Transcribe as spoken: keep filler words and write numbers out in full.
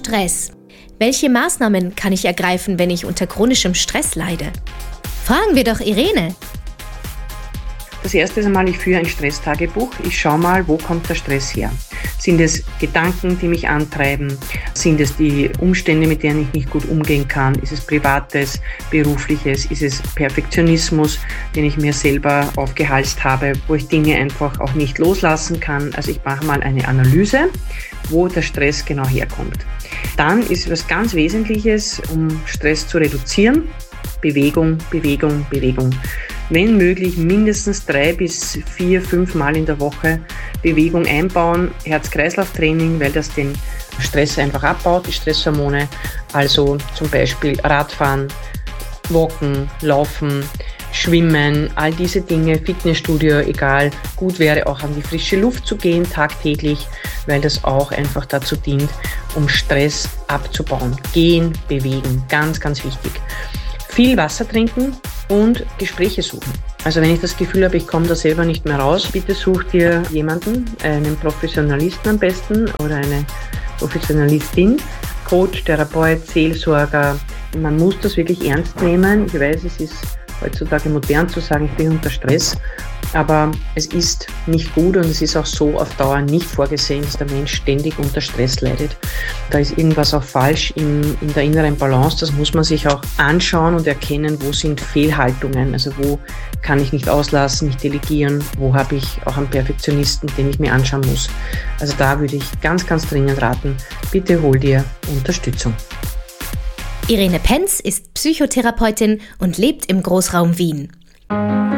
Stress. Welche Maßnahmen kann ich ergreifen, wenn ich unter chronischem Stress leide? Fragen wir doch Irene. Das erste ist einmal, ich führe ein Stresstagebuch. Ich schaue mal, wo kommt der Stress her? Sind es Gedanken, die mich antreiben? Sind es die Umstände, mit denen ich nicht gut umgehen kann? Ist es Privates, Berufliches? Ist es Perfektionismus, den ich mir selber aufgehalst habe, wo ich Dinge einfach auch nicht loslassen kann? Also ich mache mal eine Analyse, wo der Stress genau herkommt. Dann ist was ganz Wesentliches, um Stress zu reduzieren: Bewegung, Bewegung, Bewegung. Wenn möglich mindestens drei bis vier, fünf Mal in der Woche Bewegung einbauen, Herz-Kreislauf-Training, weil das den Stress einfach abbaut, die Stresshormone. Also zum Beispiel Radfahren, Walken, Laufen, Schwimmen, all diese Dinge, Fitnessstudio, egal. Gut wäre auch an die frische Luft zu gehen, tagtäglich, weil das auch einfach dazu dient, um Stress abzubauen. Gehen, bewegen, ganz, ganz wichtig. Viel Wasser trinken und Gespräche suchen. Also wenn ich das Gefühl habe, ich komme da selber nicht mehr raus, bitte such dir jemanden, einen Professionalisten am besten oder eine Professionalistin, Coach, Therapeut, Seelsorger. Man muss das wirklich ernst nehmen. Ich weiß, es ist heutzutage modern zu sagen, ich bin unter Stress, aber es ist nicht gut und es ist auch so auf Dauer nicht vorgesehen, dass der Mensch ständig unter Stress leidet. Da ist irgendwas auch falsch in, in der inneren Balance. Das muss man sich auch anschauen und erkennen, wo sind Fehlhaltungen, also wo kann ich nicht auslassen, nicht delegieren, wo habe ich auch einen Perfektionisten, den ich mir anschauen muss. Also da würde ich ganz, ganz dringend raten, bitte hol dir Unterstützung. Irene Penz ist Psychotherapeutin und lebt im Großraum Wien.